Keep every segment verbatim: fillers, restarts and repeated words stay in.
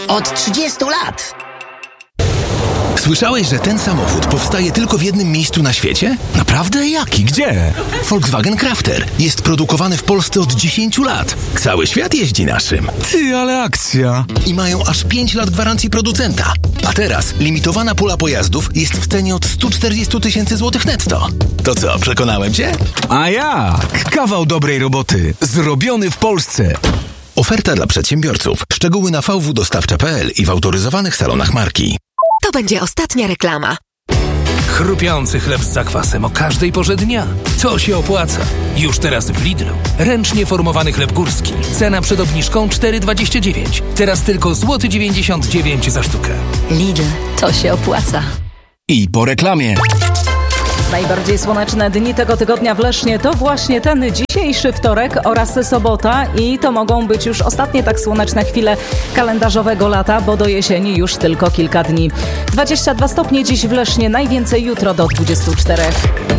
Od trzydziestu lat. Słyszałeś, że ten samochód powstaje tylko w jednym miejscu na świecie? Naprawdę? Jaki? Gdzie? Volkswagen Crafter. Jest produkowany w Polsce od dziesięciu lat. Cały świat jeździ naszym. Ty, ale akcja! I mają aż pięć lat gwarancji producenta. A teraz limitowana pula pojazdów jest w cenie od stu czterdziestu tysięcy złotych netto. To co, przekonałem cię? A jak? Kawał dobrej roboty. Zrobiony w Polsce. Oferta dla przedsiębiorców. Szczegóły na v w dostawcza kropka p l i w autoryzowanych salonach marki. To będzie ostatnia reklama. Chrupiący chleb z zakwasem o każdej porze dnia. To się opłaca. Już teraz w Lidlu. Ręcznie formowany chleb górski. Cena przed obniżką cztery dwadzieścia dziewięć. Teraz tylko złoty dziewięćdziesiąt dziewięć za sztukę. Lidl, to się opłaca. I po reklamie. Najbardziej słoneczne dni tego tygodnia w Lesznie to właśnie ten dzisiejszy wtorek oraz sobota i to mogą być już ostatnie tak słoneczne chwile kalendarzowego lata, bo do jesieni już tylko kilka dni. dwadzieścia dwa stopnie dziś w Lesznie, najwięcej jutro do dwudziestu czterech.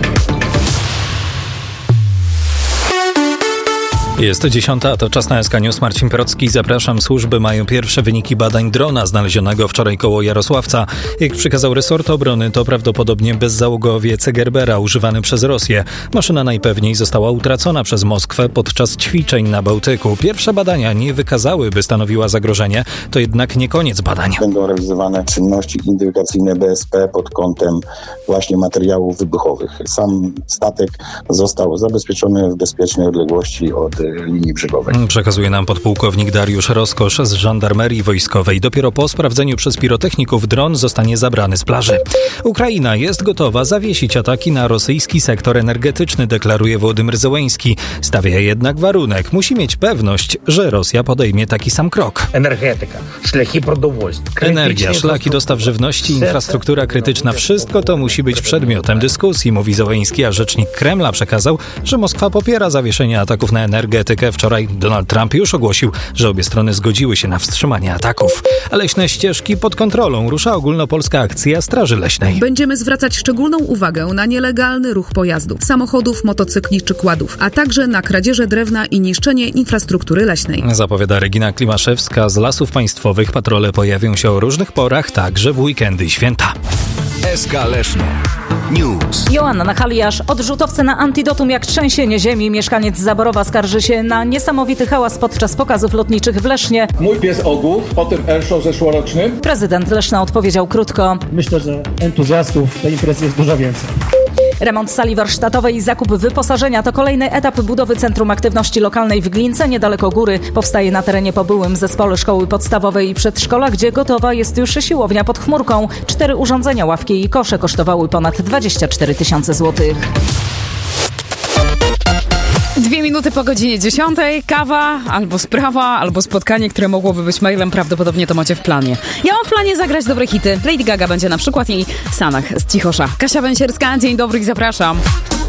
Jest dziesiąta, a to czas na S K News. Marcin Perocki. Zapraszam. Służby mają pierwsze wyniki badań drona znalezionego wczoraj koło Jarosławca. Jak przekazał resort obrony, to prawdopodobnie bezzałogowiec Gerbera używany przez Rosję. Maszyna najpewniej została utracona przez Moskwę podczas ćwiczeń na Bałtyku. Pierwsze badania nie wykazały, by stanowiła zagrożenie. To jednak nie koniec badań. Będą realizowane czynności identyfikacyjne B S P pod kątem właśnie materiałów wybuchowych. Sam statek został zabezpieczony w bezpiecznej odległości od linii brzegowej. Przekazuje nam podpułkownik Dariusz Roskosz z Żandarmerii Wojskowej. Dopiero po sprawdzeniu przez pirotechników dron zostanie zabrany z plaży. Ukraina jest gotowa zawiesić ataki na rosyjski sektor energetyczny, deklaruje Wołodymyr Zełenski. Stawia jednak warunek. Musi mieć pewność, że Rosja podejmie taki sam krok. Energetyka, szlaki продовольstwa, Energia, szlaki dostaw żywności, infrastruktura krytyczna. Wszystko to musi być przedmiotem dyskusji, mówi Zełenski, a rzecznik Kremla przekazał, że Moskwa popiera zawieszenie ataków na energetykę. Wczoraj Donald Trump już ogłosił, że obie strony zgodziły się na wstrzymanie ataków. A leśne ścieżki pod kontrolą. Rusza ogólnopolska akcja Straży Leśnej. Będziemy zwracać szczególną uwagę na nielegalny ruch pojazdów, samochodów, motocykli czy kładów, a także na kradzieże drewna i niszczenie infrastruktury leśnej. Zapowiada Regina Klimaszewska z Lasów Państwowych. Patrole pojawią się o różnych porach, także w weekendy i święta. S K Leszno News. Joanna Nachaliasz, odrzutowce na antidotum jak trzęsienie ziemi. Mieszkaniec Zaborowa skarży się na niesamowity hałas podczas pokazów lotniczych w Lesznie. Mój pies Ogłów po tym airshow zeszłorocznym. Prezydent Leszna odpowiedział krótko. Myślę, że entuzjastów tej imprezy jest dużo więcej. Remont sali warsztatowej i zakup wyposażenia to kolejny etap budowy Centrum Aktywności Lokalnej w Glince, niedaleko Góry. Powstaje na terenie po byłym zespole szkoły podstawowej i przedszkola, gdzie gotowa jest już siłownia pod chmurką. Cztery urządzenia, ławki i kosze kosztowały ponad dwadzieścia cztery tysiące złotych. Dwie minuty po godzinie dziesiątej. Kawa, albo sprawa, albo spotkanie, które mogłoby być mailem. Prawdopodobnie to macie w planie. Ja mam w planie zagrać dobre hity. Lady Gaga będzie na przykład i Sanach z Cichosza. Kasia Węsierska, dzień dobry i zapraszam.